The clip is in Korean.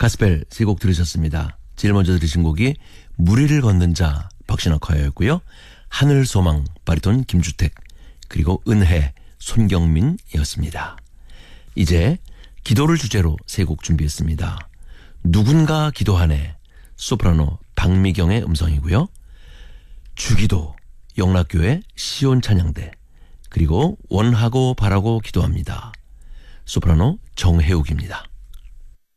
가스펠 세 곡 들으셨습니다. 제일 먼저 들으신 곡이 무리를 걷는 자 박신학화였고요. 하늘소망 바리톤 김주택, 그리고 은혜 손경민이었습니다. 이제 기도를 주제로 세 곡 준비했습니다. 누군가 기도하네 소프라노 박미경의 음성이고요. 주기도 영락교회 시온 찬양대, 그리고 원하고 바라고 기도합니다. 소프라노 정혜욱입니다.